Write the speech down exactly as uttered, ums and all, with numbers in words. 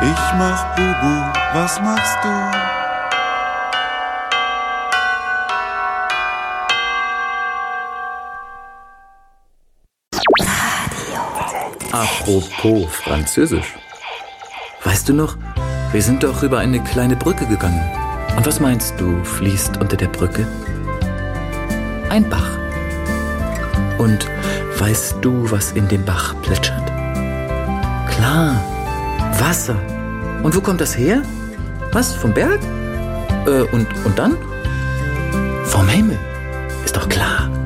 Ich mach Bubu, was machst du? Apropos Französisch. Weißt du noch, wir sind doch über eine kleine Brücke gegangen. Und was meinst du, fließt unter der Brücke? Ein Bach. Und weißt du, was in dem Bach plätschert? Klar, Wasser. Und wo kommt das her? Was, vom Berg? Äh, und, und dann? Vom Himmel. Ist doch klar.